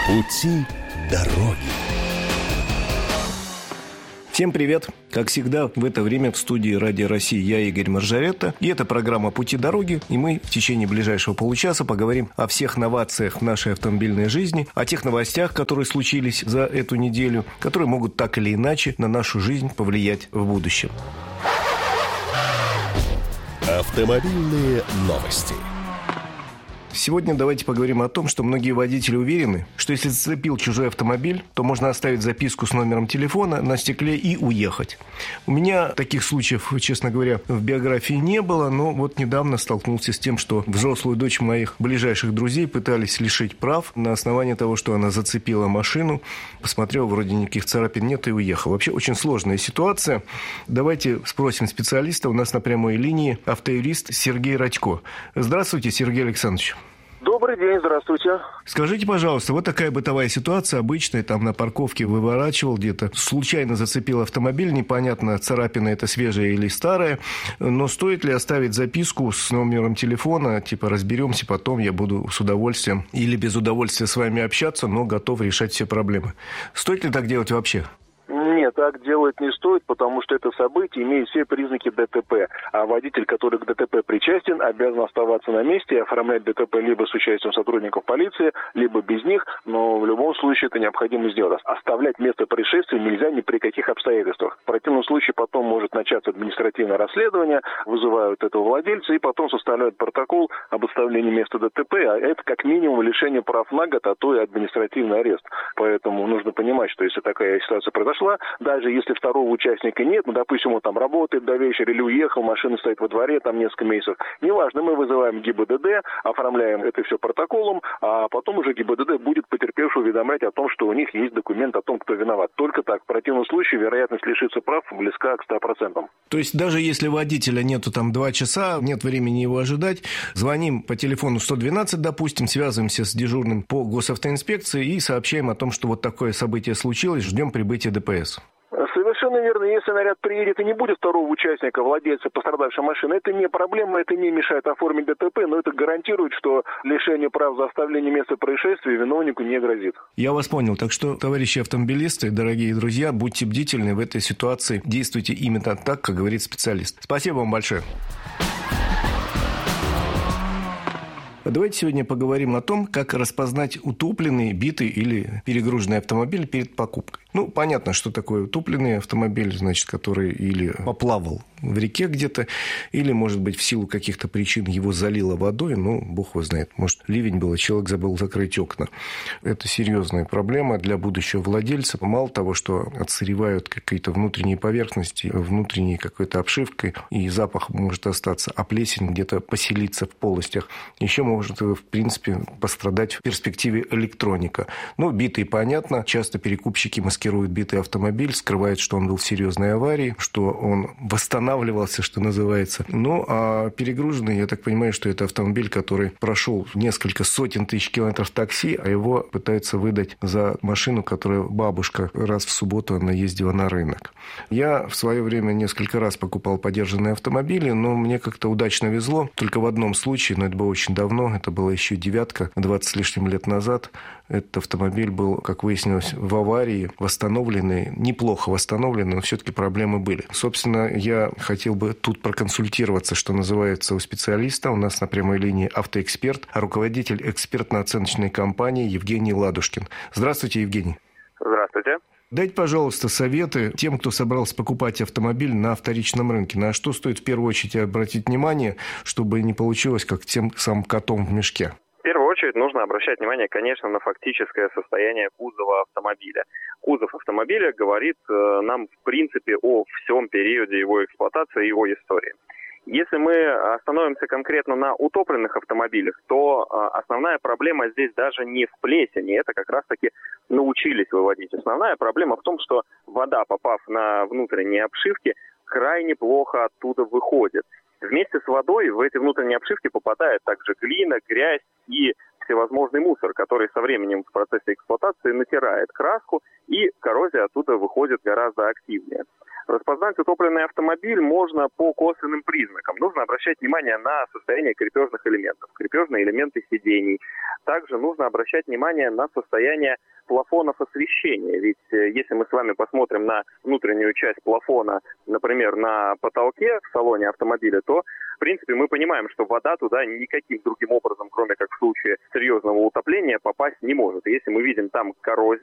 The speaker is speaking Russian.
Пути дороги. Всем привет! Как всегда, в это время в студии Радио России я, Игорь Маржаретта. И это программа «Пути дороги». И мы в течение ближайшего получаса поговорим о всех новациях в нашей автомобильной жизни, о тех новостях, которые случились за эту неделю, которые могут так или иначе на нашу жизнь повлиять в будущем. Автомобильные новости. Сегодня давайте поговорим о том, что многие водители уверены, что если зацепил чужой автомобиль, то можно оставить записку с номером телефона на стекле и уехать. У меня таких случаев, честно говоря, в биографии не было, но вот недавно столкнулся с тем, что взрослую дочь моих ближайших друзей пытались лишить прав на основании того, что она зацепила машину, посмотрел, вроде никаких царапин нет, и уехал. Вообще очень сложная ситуация. Давайте спросим специалиста. У нас на прямой линии автоюрист Сергей Радько. Здравствуйте, Сергей Александрович. Добрый день, здравствуйте. Скажите, пожалуйста, вот такая бытовая ситуация, обычная, там на парковке выворачивал где-то, случайно зацепил автомобиль, непонятно, царапина это свежая или старая, но стоит ли оставить записку с номером телефона, типа разберемся потом, я буду с удовольствием или без удовольствия с вами общаться, но готов решать все проблемы. Стоит ли так делать вообще? Нет, так делать не стоит, потому что это событие имеет все признаки ДТП. А водитель, который к ДТП причастен, обязан оставаться на месте и оформлять ДТП либо с участием сотрудников полиции, либо без них, но в любом случае это необходимо сделать. Оставлять место происшествия нельзя ни при каких обстоятельствах. В противном случае потом может начаться административное расследование, вызывают этого владельца и потом составляют протокол об оставлении места ДТП, а это как минимум лишение прав на год, а то и административный арест. Поэтому нужно понимать, что если такая ситуация произошла, даже если второго участника нет, допустим, он там работает до вечера или уехал, машина стоит во дворе там несколько месяцев, неважно, мы вызываем ГИБДД, оформляем это все протоколом, а потом уже ГИБДД будет потерпевшего уведомлять о том, что у них есть документ о том, кто виноват. Только так. В противном случае вероятность лишиться прав близка к 100%. То есть даже если водителя нету там 2 часа, нет времени его ожидать, звоним по телефону 112, допустим, связываемся с дежурным по госавтоинспекции и сообщаем о том, что вот такое событие случилось, ждем прибытия ДПС. Совершенно верно. Если наряд приедет и не будет второго участника, владельца пострадавшей машины, это не проблема, это не мешает оформить ДТП, но это гарантирует, что лишение прав за оставление места происшествия виновнику не грозит. Я вас понял. Так что, товарищи автомобилисты, дорогие друзья, будьте бдительны в этой ситуации. Действуйте именно так, как говорит специалист. Спасибо вам большое. Давайте сегодня поговорим о том, как распознать утопленный, битый или перегруженный автомобиль перед покупкой. Ну, понятно, что такое утопленный автомобиль, значит, который или поплавал в реке где-то, или, может быть, в силу каких-то причин его залило водой, ну, бог его знает, может, ливень был, и человек забыл закрыть окна. Это серьезная проблема для будущего владельца. Мало того, что отсыревают какие-то внутренние поверхности, внутренней какой-то обшивкой, и запах может остаться, а плесень где-то поселиться в полостях, еще может, в принципе, пострадать в перспективе электроника. Ну, битый, понятно, часто перекупщики маскируют битый автомобиль, скрывают, что он был в серьезной аварии, что он восстанавливался, что называется. Ну, а перегруженный, я так понимаю, что это автомобиль, который прошел несколько сотен тысяч километров такси, а его пытаются выдать за машину, которую бабушка раз в субботу она ездила на рынок. Я в свое время несколько раз покупал подержанные автомобили, но мне как-то удачно везло. Только в одном случае, но это было очень давно, это была еще «девятка», 20 с лишним лет назад. Этот автомобиль был, как выяснилось, в аварии, восстановленный, неплохо восстановленный, но все-таки проблемы были. Собственно, я хотел бы тут проконсультироваться, что называется, у специалиста. У нас на прямой линии автоэксперт, руководитель экспертно-оценочной компании Евгений Ладушкин. Здравствуйте, Евгений. Здравствуйте. Дайте, пожалуйста, советы тем, кто собрался покупать автомобиль на вторичном рынке. На что стоит в первую очередь обратить внимание, чтобы не получилось как тем самым котом в мешке? В первую очередь нужно обращать внимание, конечно, на фактическое состояние кузова автомобиля. Кузов автомобиля говорит нам, в принципе, о всем периоде его эксплуатации и его истории. Если мы остановимся конкретно на утопленных автомобилях, то основная проблема здесь даже не в плесени, это как раз-таки научились выводить. Основная проблема в том, что вода, попав на внутренние обшивки, крайне плохо оттуда выходит. Вместе с водой в эти внутренние обшивки попадает также глина, грязь и всевозможный мусор, который со временем в процессе эксплуатации натирает краску, и коррозия оттуда выходит гораздо активнее. Распознать утопленный автомобиль можно по косвенным признакам. Нужно обращать внимание на состояние крепежных элементов, крепежные элементы сидений. Также нужно обращать внимание на состояние плафонов освещения. Ведь если мы с вами посмотрим на внутреннюю часть плафона, например, на потолке в салоне автомобиля, то, в принципе, мы понимаем, что вода туда никаким другим образом, кроме как в случае серьезного утопления, попасть не может. Если мы видим там коррозию,